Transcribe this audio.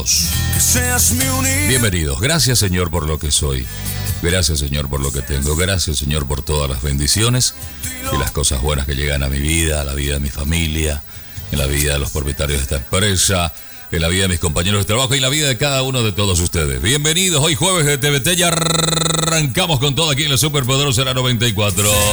Jesús. Bienvenidos. Gracias, Señor, por lo que soy. Gracias, Señor, por lo que tengo. Gracias, Señor, por todas las bendiciones y las cosas buenas que llegan a mi vida, a la vida de mi familia, en la vida de los propietarios de esta empresa, en la vida de mis compañeros de trabajo y en la vida de cada uno de todos ustedes. Bienvenidos. Hoy jueves de TVT, ya arrancamos con todo aquí en la Superpoderosa 94.